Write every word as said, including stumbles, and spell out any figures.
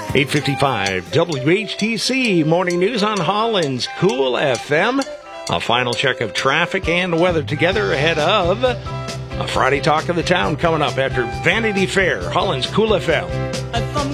eight fifty-five W H T C Morning News on Holland's Cool F M. A final check of traffic and weather together ahead of a Friday Talk of the Town coming up after Vanity Fair. Holland's Cool F M.